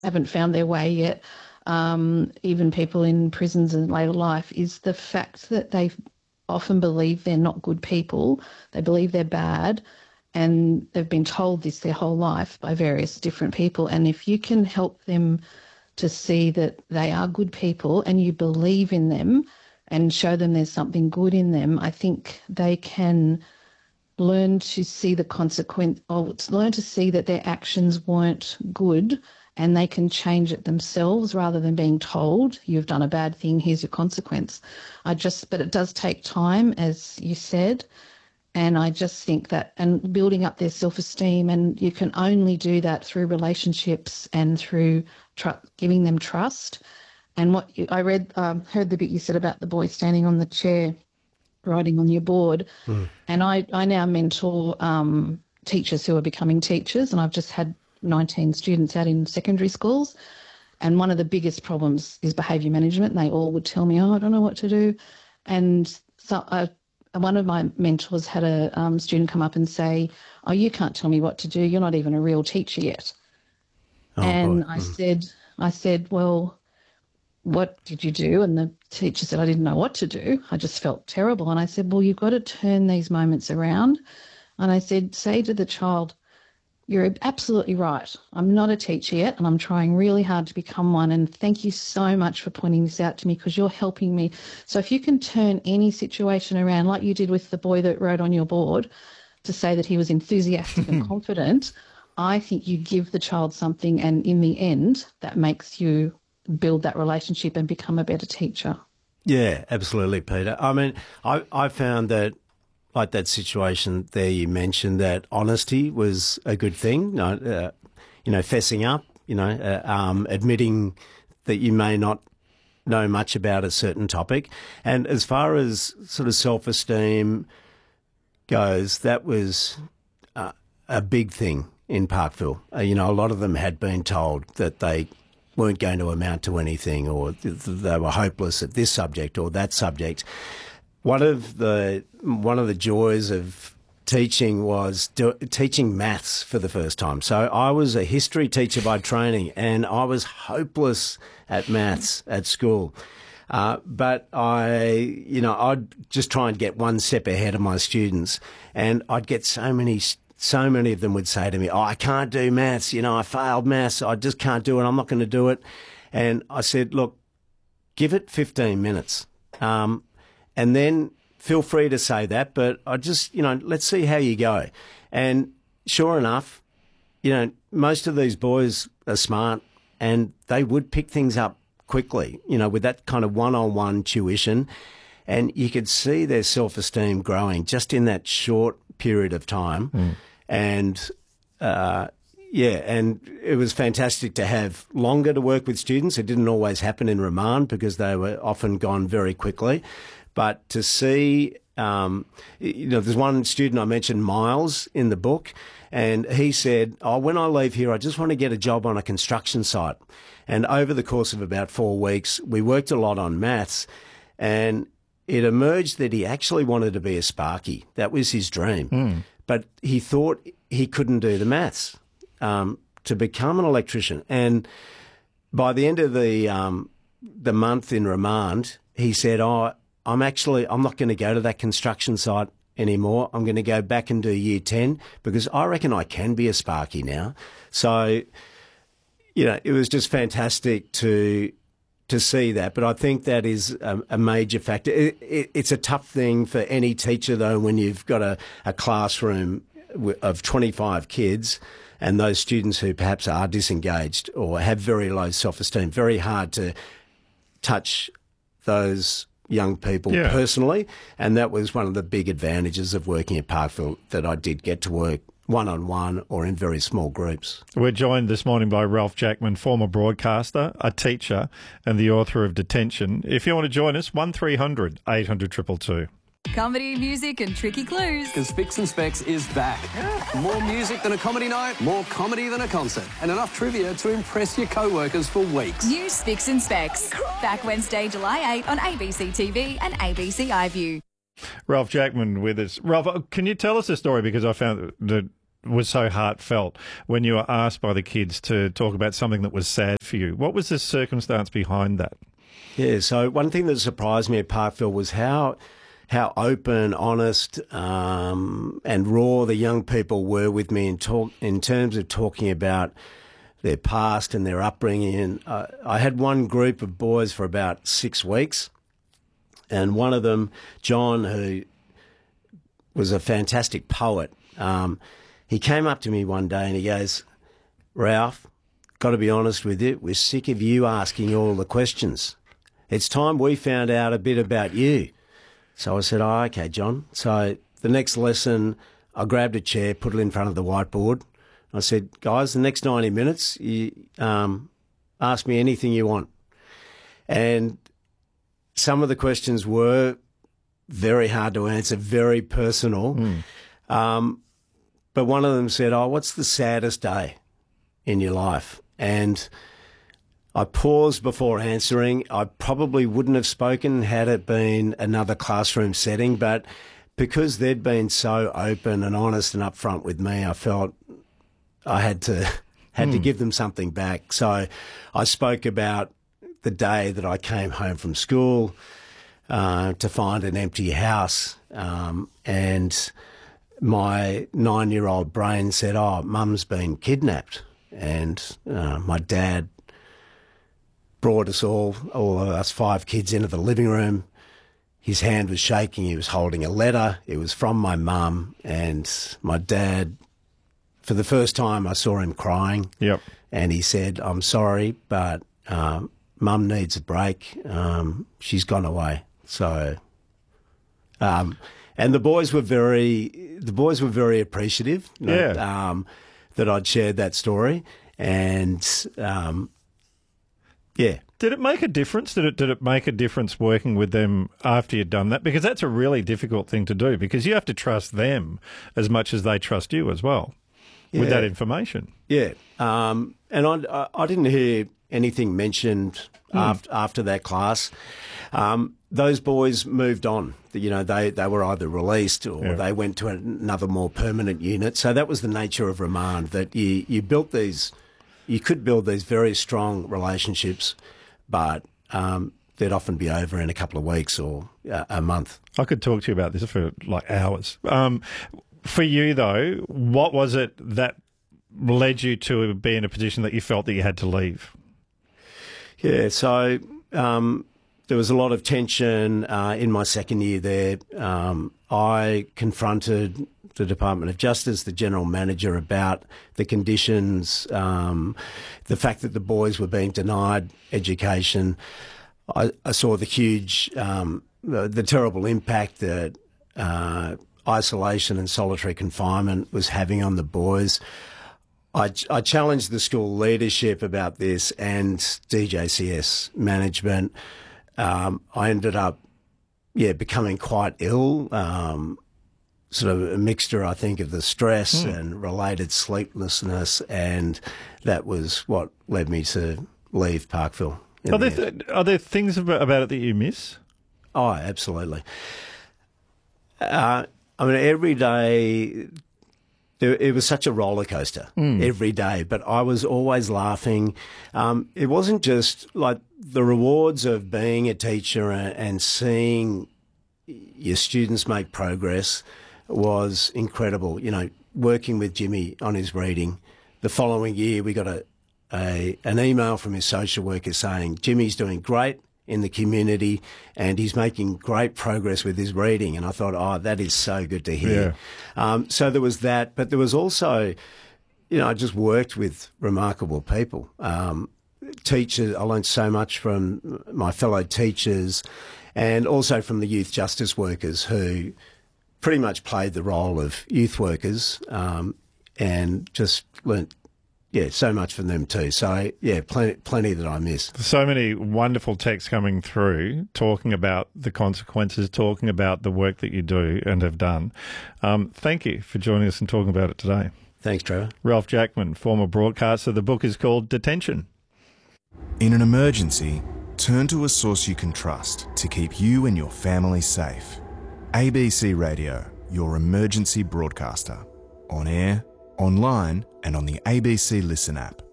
haven't found their way yet, even people in prisons in later life, is the fact that they often believe they're not good people. They believe they're bad, and they've been told this their whole life by various different people. And if you can help them to see that they are good people and you believe in them and show them there's something good in them, I think they can learn to see the consequence, or learn to see that their actions weren't good, and they can change it themselves rather than being told, you've done a bad thing, here's your consequence. But it does take time, as you said, and I just think that, and building up their self-esteem, and you can only do that through relationships and through giving them trust. And I heard the bit you said about the boy standing on the chair writing on your board. And I now mentor teachers who are becoming teachers, and I've just had 19 students out in secondary schools. And one of the biggest problems is behaviour management. And they all would tell me, I don't know what to do. And so one of my mentors had a student come up and say, you can't tell me what to do. You're not even a real teacher yet. And I said, well, what did you do? And the teacher said, I didn't know what to do. I just felt terrible. And I said, well, you've got to turn these moments around. And I said, say to the child, you're absolutely right. I'm not a teacher yet, and I'm trying really hard to become one. And thank you so much for pointing this out to me, because you're helping me. So if you can turn any situation around, like you did with the boy that wrote on your board, to say that he was enthusiastic and confident, I think you give the child something, and in the end, that makes you build that relationship and become a better teacher. Yeah, absolutely, Peter. I mean, I found that, like that situation there you mentioned, that honesty was a good thing, fessing up, admitting that you may not know much about a certain topic. And as far as sort of self-esteem goes, that was a big thing in Parkville. A lot of them had been told that they weren't going to amount to anything, or they were hopeless at this subject or that subject. One of the joys of teaching was teaching maths for the first time. So I was a history teacher by training, and I was hopeless at maths at school. But I'd just try and get one step ahead of my students, and I'd get so many of them would say to me, I can't do maths. I failed maths. I just can't do it. I'm not going to do it. And I said, look, give it 15 minutes. And then feel free to say that, but I just, let's see how you go. And sure enough, most of these boys are smart, and they would pick things up quickly, with that kind of one-on-one tuition. And you could see their self-esteem growing just in that short period of time. And, and it was fantastic to have longer to work with students. It didn't always happen in remand because they were often gone very quickly. But to see, there's one student I mentioned, Miles, in the book, and he said, when I leave here, I just want to get a job on a construction site. And over the course of about 4 weeks, we worked a lot on maths, and it emerged that he actually wanted to be a Sparky. That was his dream. But he thought he couldn't do the maths to become an electrician. And by the end of the month in remand, he said, I'm not going to go to that construction site anymore. I'm going to go back and do year 10 because I reckon I can be a Sparky now. So, it was just fantastic to see that. But I think that is a major factor. It's a tough thing for any teacher, though, when you've got a classroom of 25 kids and those students who perhaps are disengaged or have very low self-esteem. Very hard to touch those young people personally, and that was one of the big advantages of working at Parkville, that I did get to work one-on-one or in very small groups. We're joined this morning by Ralph Jackman, former broadcaster, a teacher, and the author of Detention. If you want to join us, 1300 800 222. Comedy, music and tricky clues. Because Spicks and Specs is back. More music than a comedy night, more comedy than a concert, and enough trivia to impress your co-workers for weeks. New Spicks and Specs. Back Wednesday, July 8 on ABC TV and ABC iView. Ralph Jackman with us. Ralph, can you tell us a story? Because I found that was so heartfelt when you were asked by the kids to talk about something that was sad for you. What was the circumstance behind that? Yeah, so one thing that surprised me at Parkville was how open, honest, and raw the young people were with me in terms of talking about their past and their upbringing. I had one group of boys for about 6 weeks, and one of them, John, who was a fantastic poet, he came up to me one day and he goes, "Ralph, got to be honest with you, we're sick of you asking all the questions. It's time we found out a bit about you." So I said, "Oh, okay, John." So the next lesson, I grabbed a chair, put it in front of the whiteboard. I said, "Guys, the next 90 minutes, you ask me anything you want." And some of the questions were very hard to answer, very personal. But one of them said, "Oh, what's the saddest day in your life?" And I paused before answering. I probably wouldn't have spoken had it been another classroom setting, but because they'd been so open and honest and upfront with me, I felt I had to give them something back. So I spoke about the day that I came home from school to find an empty house, and my 9-year-old brain said, "Oh, Mum's been kidnapped," and my dad brought us all of us 5 kids into the living room. His hand was shaking. He was holding a letter. It was from my mum, and my dad, for the first time, I saw him crying. Yep. And he said, "I'm sorry, but Mum needs a break. She's gone away." So, and the boys were very appreciative. That I'd shared that story, and yeah. Did it make a difference? Did it make a difference working with them after you'd done that? Because that's a really difficult thing to do, because you have to trust them as much as they trust you as well with that information. Yeah. And I didn't hear anything mentioned after that class. Those boys moved on. You know, they were either released or they went to another more permanent unit. So that was the nature of remand, that you built these. You could build these very strong relationships, but they'd often be over in a couple of weeks or a month. I could talk to you about this for like hours. For you, though, what was it that led you to be in a position that you felt that you had to leave? Yeah, so there was a lot of tension in my second year there. I confronted the Department of Justice, the General Manager, about the conditions, the fact that the boys were being denied education. I saw the huge, the terrible impact that isolation and solitary confinement was having on the boys. I challenged the school leadership about this and DJCS management. I ended up, becoming quite ill, sort of a mixture, I think, of the stress and related sleeplessness, and that was what led me to leave Parkville. Are there things about it that you miss? Oh, absolutely. I mean, every day it was such a roller coaster every day, but I was always laughing. It wasn't just like the rewards of being a teacher and seeing your students make progress was incredible. You know, working with Jimmy on his reading. The following year, we got an email from his social worker saying Jimmy's doing great in the community and he's making great progress with his reading. And I thought, oh, that is so good to hear. Yeah. So there was that, but there was also, you know, I just worked with remarkable people. Teachers, I learned so much from my fellow teachers and also from the youth justice workers who pretty much played the role of youth workers and just learnt, so much from them too. So, plenty that I missed. So many wonderful texts coming through talking about the consequences, talking about the work that you do and have done. Thank you for joining us and talking about it today. Thanks, Trevor. Ralph Jackman, former broadcaster. The book is called Detention. In an emergency, turn to a source you can trust to keep you and your family safe. ABC Radio, your emergency broadcaster. On air, online and on the ABC Listen app.